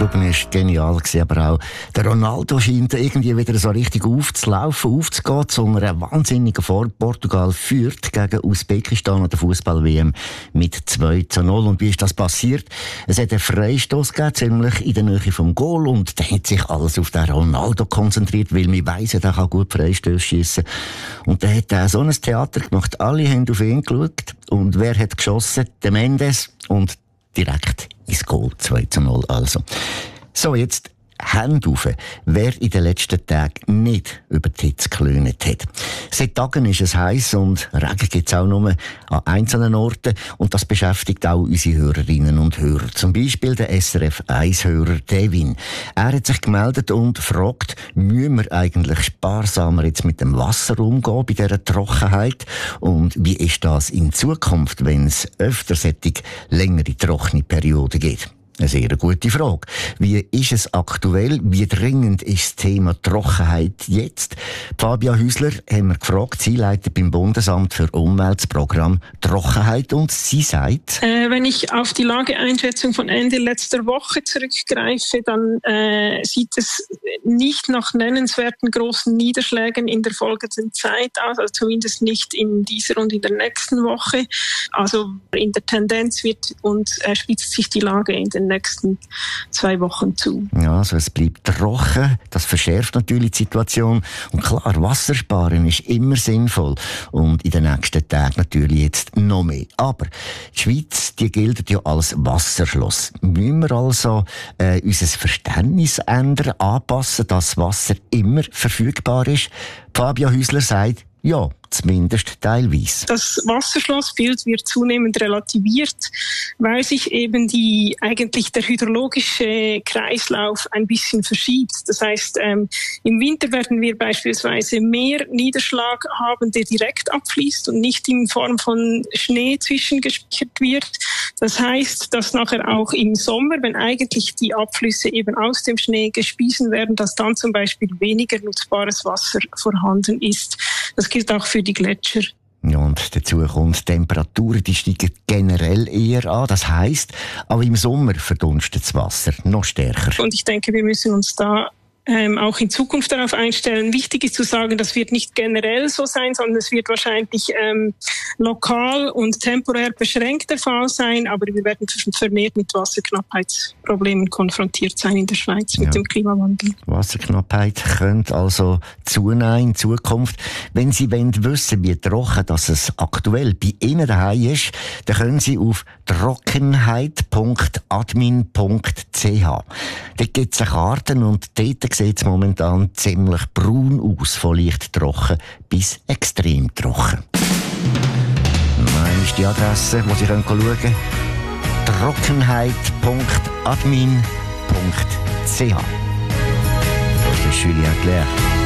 Ruben ist genial gewesen, aber auch der Ronaldo scheint irgendwie wieder so richtig aufzulaufen, aufzugehen zu einer wahnsinnigen Form. Portugal führt gegen Usbekistan an der Fußball-WM mit 2:0. Und wie ist das passiert? Es hat einen Freistoß gegeben, ziemlich in der Nähe vom Goal, und da hat sich alles auf den Ronaldo konzentriert, weil man weiss, er kann gut Freistöße schiessen. Und da hat er so ein Theater gemacht. Alle haben auf ihn geschaut. Und wer hat geschossen? Der Mendes. Und direkt ins Goal, 2:0 also. So, jetzt Hände auf, wer in den letzten Tagen nicht über die Hitze geklönt hat. Seit Tagen ist es heiß und Regen gibt es auch nur an einzelnen Orten, und das beschäftigt auch unsere Hörerinnen und Hörer. Zum Beispiel der SRF 1-Hörer Devin. Er hat sich gemeldet und fragt, müssen wir eigentlich sparsamer jetzt mit dem Wasser umgehen bei dieser Trockenheit? Und wie ist das in Zukunft, wenn es öfter solche längere trockene Perioden gibt? Eine sehr gute Frage. Wie ist es aktuell? Wie dringend ist das Thema Trockenheit jetzt? Fabia Hüsler haben wir gefragt. Sie leitet beim Bundesamt für Umwelt das Programm Trockenheit, und sie sagt: Wenn ich auf die Lageeinschätzung von Ende letzter Woche zurückgreife, dann sieht es nicht nach nennenswerten großen Niederschlägen in der folgenden Zeit aus, also zumindest nicht in dieser und in der nächsten Woche. Also in der Tendenz spitzt sich die Lage in den nächsten 2 Wochen zu. Ja, also es bleibt trocken, das verschärft natürlich die Situation. Und klar, Wasser sparen ist immer sinnvoll. Und in den nächsten Tagen natürlich jetzt noch mehr. Aber die Schweiz, die gilt ja als Wasserschloss. Müssen wir also unser Verständnis ändern, anpassen, dass Wasser immer verfügbar ist? Fabia Hüsler sagt, ja, zumindest teilweise. Das Wasserschlossbild wird zunehmend relativiert, weil sich eben eigentlich der hydrologische Kreislauf ein bisschen verschiebt. Das heißt, im Winter werden wir beispielsweise mehr Niederschlag haben, der direkt abfließt und nicht in Form von Schnee zwischengespeichert wird. Das heißt, dass nachher auch im Sommer, wenn eigentlich die Abflüsse eben aus dem Schnee gespiesen werden, dass dann zum Beispiel weniger nutzbares Wasser vorhanden ist. Das gilt auch für die Gletscher. Ja, und dazu kommt, die Temperaturen, die steigen generell eher an. Das heisst, aber im Sommer verdunstet das Wasser noch stärker. Und ich denke, wir müssen uns da auch in Zukunft darauf einstellen. Wichtig ist zu sagen, das wird nicht generell so sein, sondern es wird wahrscheinlich lokal und temporär beschränkt der Fall sein, aber wir werden vermehrt mit Wasserknappheitsproblemen konfrontiert sein in der Schweiz mit dem Klimawandel. Wasserknappheit könnte also zunehmen in Zukunft. Wenn Sie wissen, wie trocken das es aktuell bei Ihnen daheim ist, dann können Sie auf trockenheit.admin.ch. Dort gibt es eine Karte, und dort sieht es momentan ziemlich braun aus, von leicht trocken bis extrem trocken. Nein, ist die Adresse, wo Sie schauen können. trockenheit.admin.ch. Das ist Julien Clerc.